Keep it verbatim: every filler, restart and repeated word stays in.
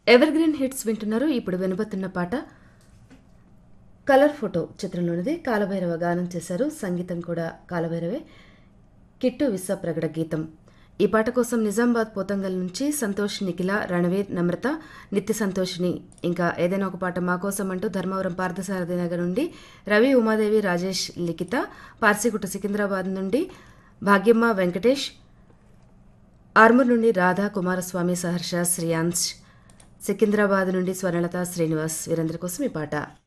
Ever green hits వింటున్నారు. ఇప్పుడు వినబోతున్న పాట కలర్ ఫోటో చిత్రంలోనిది. కాలభైరవ గానం చేశారు. సంగీతం కూడా కాలభైరవే. కిట్టు విశ్వప్రగడ గీతం. ఈ పాట కోసం నిజామాబాద్ పోతంగల్ నుంచి సంతోష్, నిఖిల, రణవీర్, నమ్రత, నిత్య సంతోషిని, ఇంకా ఏదైనా ఒక పాట మా కోసం అంటూ ధర్మవరం పార్థసారథి నగర్ నుండి రవి, ఉమాదేవి, రాజేష్, లిఖిత, పార్సిగుట్ట సికింద్రాబాద్ నుండి భాగ్యమ్మ, వెంకటేష్, ఆర్మూర్ నుండి రాధా, కుమారస్వామి, సహర్ష, శ్రియాంశ్, సికింద్రాబాద్ నుండి స్వర్ణలత, శ్రీనివాస్ వీరందరి కోసం ఈ పాట.